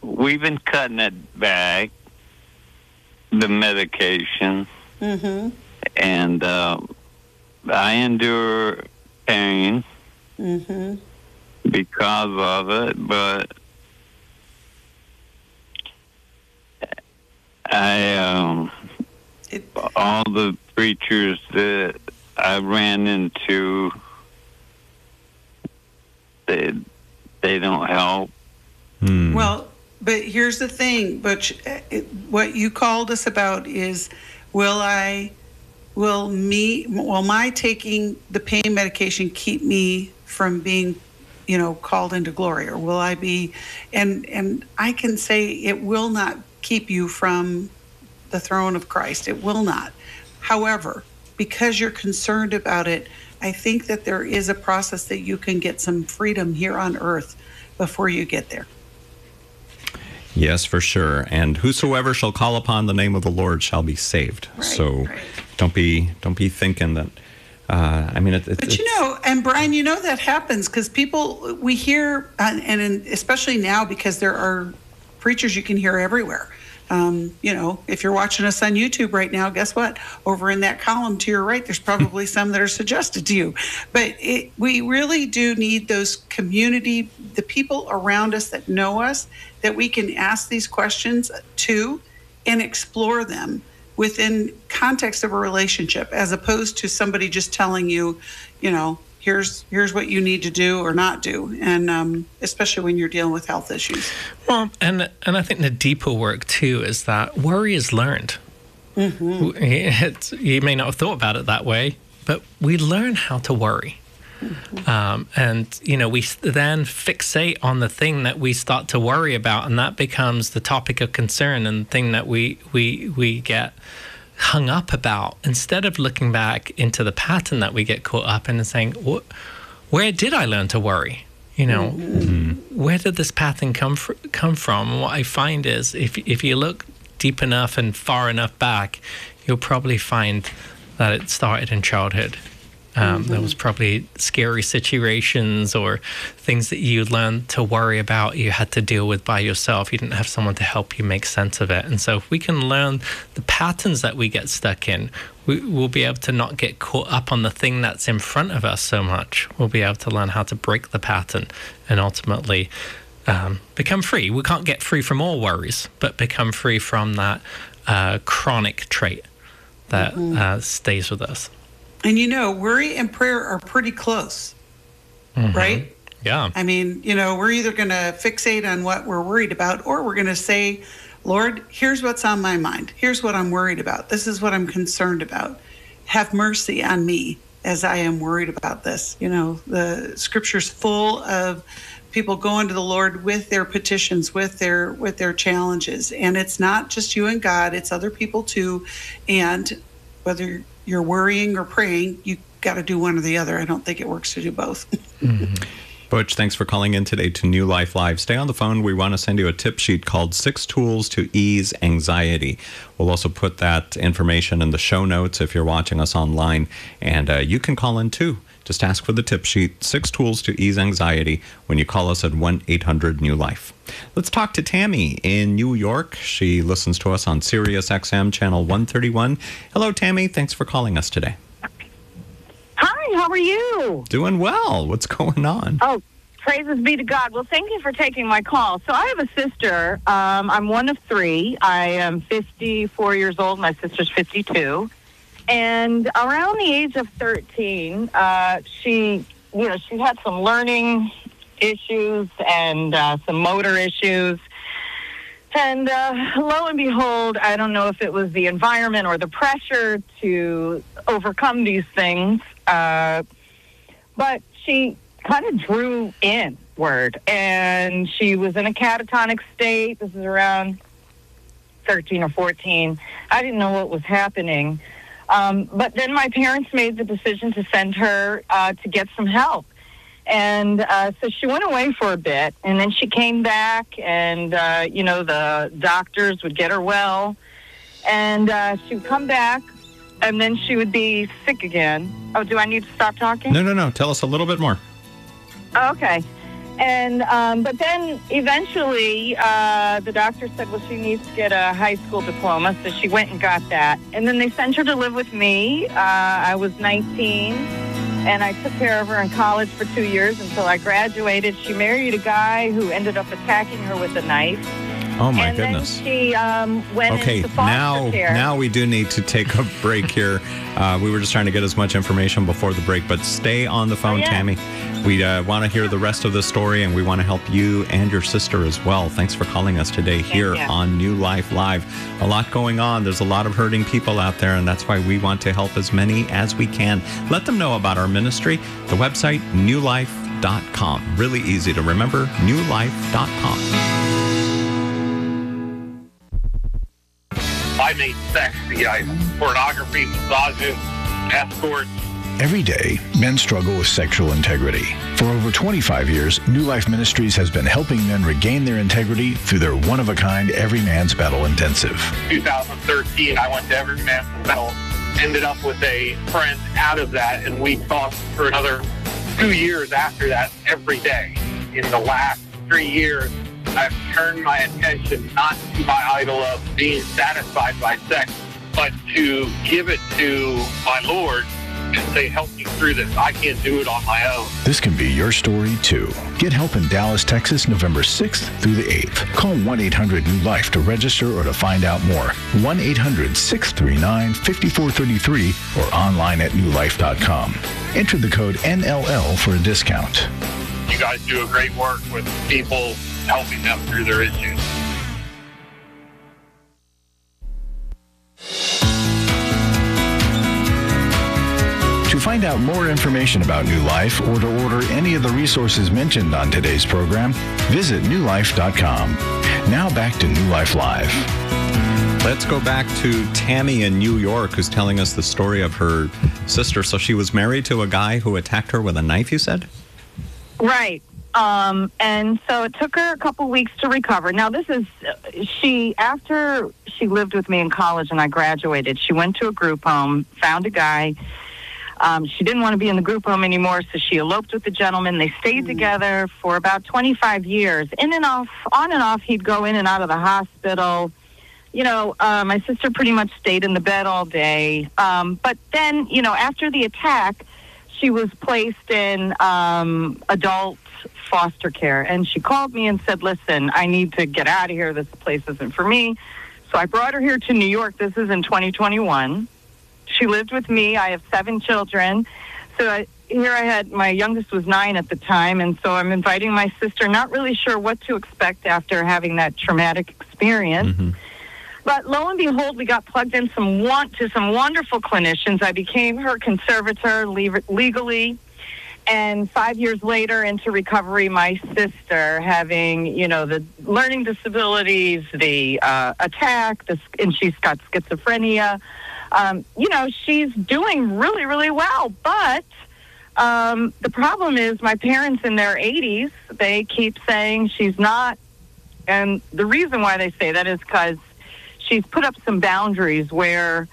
we've been cutting it back, the medication, and I endure pain because of it, but all the preachers that I ran into, they don't help. Well, but here's the thing, Butch, what you called us about is, will my taking the pain medication keep me from being, called into glory, or will I be, and I can say it will not keep you from the throne of Christ. It will not. However, because you're concerned about it, I think that there is a process that you can get some freedom here on earth before you get there. Yes, for sure. And whosoever shall call upon the name of the Lord shall be saved. Right. Don't be thinking that. But and Brian, that happens because people we hear, and especially now because there are preachers you can hear everywhere. If you're watching us on YouTube right now, guess what? Over in that column to your right, there's probably some that are suggested to you. But we really do need those community, the people around us that know us, that we can ask these questions to and explore them within context of a relationship, as opposed to somebody just telling you, here's what you need to do or not do, and especially when you're dealing with health issues. Well, and I think the deeper work too is that worry is learned. You may not have thought about it that way, but we learn how to worry. And we then fixate on the thing that we start to worry about, and that becomes the topic of concern and the thing that we get hung up about, instead of looking back into the pattern that we get caught up in and saying, where did I learn to worry? Where did this pattern come from? And what I find is if you look deep enough and far enough back, you'll probably find that it started in childhood. There was probably scary situations or things that you learned to worry about, you had to deal with by yourself. You didn't have someone to help you make sense of it. And so if we can learn the patterns that we get stuck in, we'll be able to not get caught up on the thing that's in front of us so much. We'll be able to learn how to break the pattern and ultimately become free. We can't get free from all worries, but become free from that chronic trait that stays with us. And worry and prayer are pretty close, right? Yeah. I mean, we're either going to fixate on what we're worried about, or we're going to say, Lord, here's what's on my mind. Here's what I'm worried about. This is what I'm concerned about. Have mercy on me as I am worried about this. The scripture's full of people going to the Lord with their petitions, with their challenges. And it's not just you and God, it's other people too. And whether you're worrying or praying, you got to do one or the other. I don't think it works to do both. Butch, thanks for calling in today to New Life Live. Stay on the phone. We want to send you a tip sheet called 6 Tools to Ease Anxiety. We'll also put that information in the show notes if you're watching us online. And you can call in too. Just ask for the tip sheet, 6 Tools to Ease Anxiety, when you call us at 1-800-NEW-LIFE. Let's talk to Tammy in New York. She listens to us on Sirius XM channel 131. Hello, Tammy. Thanks for calling us today. Hi, how are you? Doing well. What's going on? Oh, praises be to God. Well, thank you for taking my call. So I have a sister. I'm one of 3. I am 54 years old. My sister's 52. And around the age of 13, she had some learning issues and some motor issues. And lo and behold, I don't know if it was the environment or the pressure to overcome these things, but she kind of drew inward, and she was in a catatonic state. This is around 13 or 14. I didn't know what was happening. But then my parents made the decision to send her to get some help. And so she went away for a bit, and then she came back, and, the doctors would get her well. And she would come back, and then she would be sick again. Oh, do I need to stop talking? No. Tell us a little bit more. Okay. And but then eventually the doctor said, well, she needs to get a high school diploma, so she went and got that. And then they sent her to live with me. I was 19, and I took care of her in college for 2 years until I graduated. She married a guy who ended up attacking her with a knife. Oh, my and goodness. Then she went into foster care. Now we do need to take a break here. We were just trying to get as much information before the break, but stay on the phone, Tammy. We want to hear the rest of the story, and we want to help you and your sister as well. Thanks for calling us today here on New Life Live. A lot going on. There's a lot of hurting people out there, and that's why we want to help as many as we can. Let them know about our ministry. The website, newlife.com. Really easy to remember, newlife.com. I made sex the item. Pornography, massages, escorts. Every day, men struggle with sexual integrity. For over 25 years, New Life Ministries has been helping men regain their integrity through their one-of-a-kind Every Man's Battle Intensive. 2013, I went to Every Man's Battle, ended up with a friend out of that, and we talked for another 2 years after that every day. In the last 3 years, I've turned my attention not to my idol of being satisfied by sex, but to give it to my Lord and say, help me through this. I can't do it on my own. This can be your story, too. Get help in Dallas, Texas, November 6th through the 8th. Call 1-800-NEW-LIFE to register or to find out more. 1-800-639-5433 or online at newlife.com. Enter the code NLL for a discount. You guys do a great work with people, helping them through their issues. To find out more information about New Life or to order any of the resources mentioned on today's program, visit newlife.com. Now back to New Life Live. Let's go back to Tammy in New York, who's telling us the story of her sister. So she was married to a guy who attacked her with a knife, you said? Right. And so it took her a couple weeks to recover. Now, this is, after she lived with me in college and I graduated, she went to a group home, found a guy. She didn't want to be in the group home anymore, so she eloped with the gentleman. They stayed together for about 25 years. On and off, he'd go in and out of the hospital. You know, my sister pretty much stayed in the bed all day. But then, you know, after the attack, she was placed in adult foster care. And she called me and said, listen, I need to get out of here. This place isn't for me. So I brought her here to New York. This is in 2021. She lived with me. I have 7 children. So here I had, my youngest was 9 at the time. And so I'm inviting my sister, not really sure what to expect after having that traumatic experience. Mm-hmm. But lo and behold, we got plugged in to some wonderful clinicians. I became her conservator legally. And 5 years later into recovery, my sister having, you know, the learning disabilities, the attack, and she's got schizophrenia. You know, she's doing really, really well. But the problem is my parents in their 80s, they keep saying she's not. And the reason why they say that is because she's put up some boundaries where,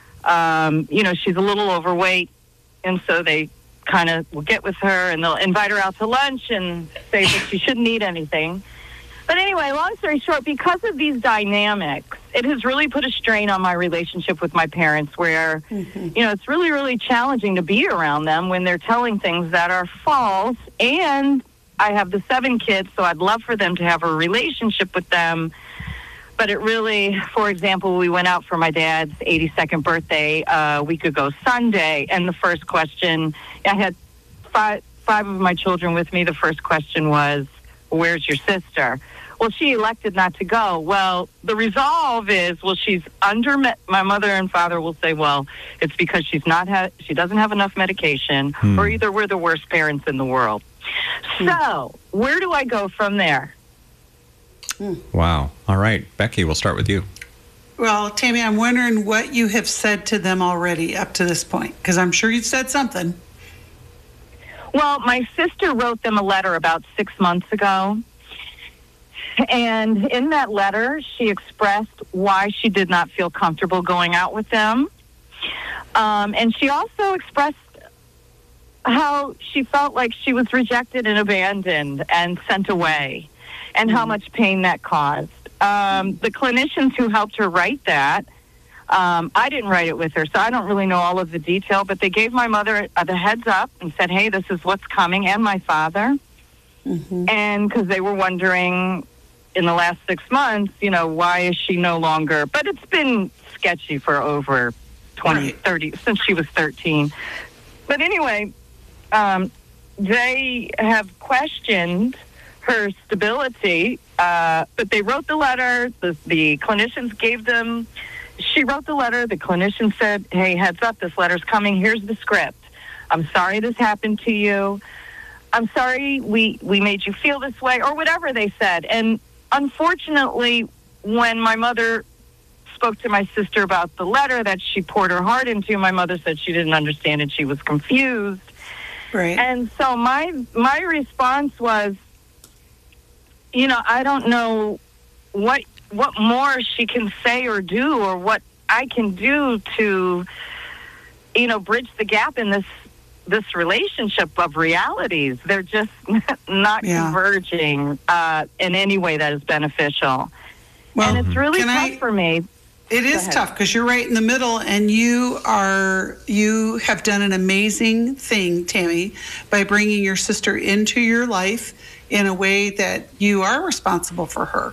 you know, she's a little overweight. And so they kind of will get with her and they'll invite her out to lunch and say that she shouldn't eat anything. But anyway, long story short, because of these dynamics, it has really put a strain on my relationship with my parents where, you know, it's really, really challenging to be around them when they're telling things that are false. And I have the 7 kids, so I'd love for them to have a relationship with them. But it really, for example, we went out for my dad's 82nd birthday a week ago Sunday, and the first question, I had five of my children with me. The first question was, where's your sister? Well, she elected not to go. Well, the resolve is, well, she's my mother and father will say, well, it's because she doesn't have enough medication, or either we're the worst parents in the world. So, where do I go from there? Wow. All right. Becky, we'll start with you. Well, Tammy, I'm wondering what you have said to them already up to this point, because I'm sure you've said something. Well, my sister wrote them a letter about 6 months ago. And in that letter, she expressed why she did not feel comfortable going out with them. And she also expressed how she felt like she was rejected and abandoned and sent away, and how much pain that caused. The clinicians who helped her write that, I didn't write it with her, so I don't really know all of the detail, but they gave my mother the heads up and said, hey, this is what's coming, and my father. And because they were wondering in the last 6 months, why is she no longer, but it's been sketchy for over 30, since she was 13. But anyway, they have questioned her stability, but they wrote the letter. The clinicians gave them, she wrote the letter. The clinician said, hey, heads up, this letter's coming. Here's the script. I'm sorry this happened to you. I'm sorry we made you feel this way, or whatever they said. And unfortunately, when my mother spoke to my sister about the letter that she poured her heart into, my mother said she didn't understand and she was confused. Right. And so my response was, I don't know what more she can say or do, or what I can do to, bridge the gap in this relationship of realities. They're just not converging in any way that is beneficial. Well, and it's really tough for me. It is tough because you're right in the middle, and you have done an amazing thing, Tammy, by bringing your sister into your life in a way that you are responsible for her.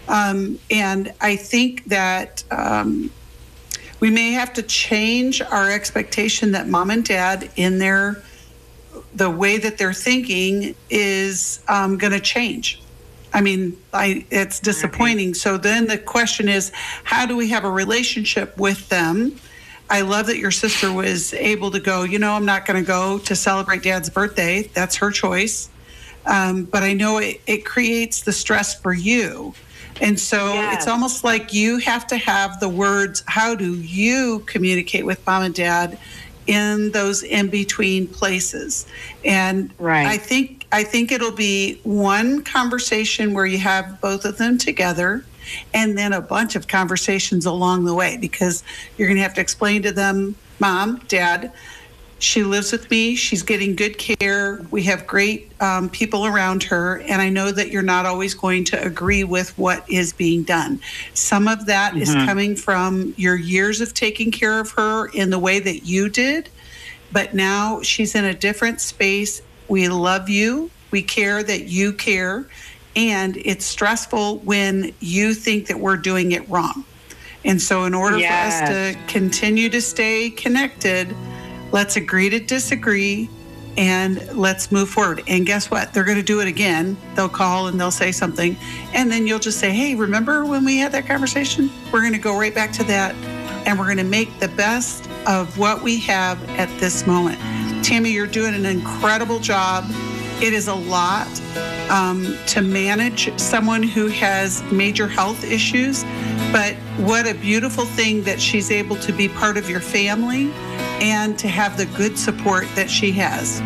And I think that we may have to change our expectation that mom and dad the way that they're thinking is going to change. I mean, it's disappointing. So then the question is, how do we have a relationship with them? I love that your sister was able to go, I'm not going to go to celebrate Dad's birthday. That's her choice. But I know it creates the stress for you. And so it's almost like you have to have the words, how do you communicate with mom and dad in those in-between places? And I think it'll be one conversation where you have both of them together, and then a bunch of conversations along the way, because you're going to have to explain to them, Mom, Dad, she lives with me. She's getting good care. We have great people around her. And I know that you're not always going to agree with what is being done. Some of that is coming from your years of taking care of her in the way that you did. But now she's in a different space. We love you. We care that you care. And it's stressful when you think that we're doing it wrong. And so in order for us to continue to stay connected, let's agree to disagree, and let's move forward. And guess what? They're going to do it again. They'll call and they'll say something. And then you'll just say, hey, remember when we had that conversation? We're going to go right back to that. And we're going to make the best of what we have at this moment. Tammy, you're doing an incredible job. It is a lot to manage someone who has major health issues. But what a beautiful thing that she's able to be part of your family and to have the good support that she has.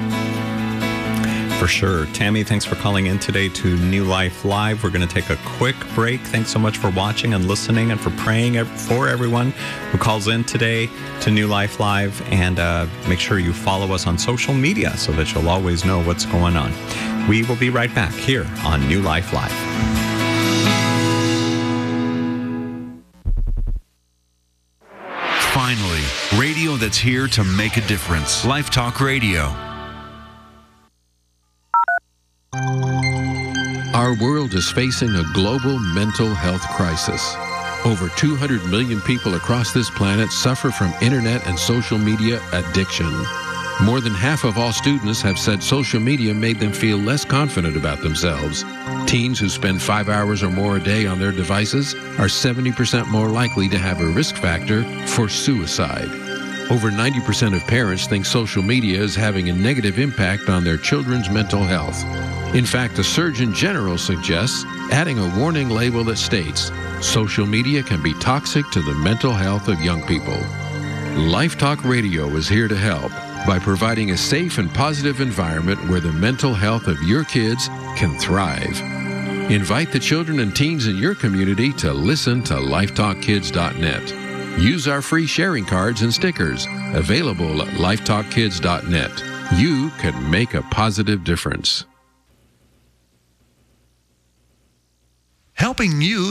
For sure. Tammy, thanks for calling in today to New Life Live. We're going to take a quick break. Thanks so much for watching and listening, and for praying for everyone who calls in today to New Life Live. And make sure you follow us on social media so that you'll always know what's going on. We will be right back here on New Life Live. Finally, radio that's here to make a difference. Life Talk Radio. Our world is facing a global mental health crisis. Over 200 million people across this planet suffer from internet and social media addiction. More than half of all students have said social media made them feel less confident about themselves. Teens who spend 5 hours or more a day on their devices are 70% more likely to have a risk factor for suicide. Over 90% of parents think social media is having a negative impact on their children's mental health. In fact, the Surgeon General suggests adding a warning label that states, social media can be toxic to the mental health of young people. Life Talk Radio is here to help by providing a safe and positive environment where the mental health of your kids can thrive. Invite the children and teens in your community to listen to lifetalkkids.net. Use our free sharing cards and stickers available at lifetalkkids.net. you can make a positive difference. Helping you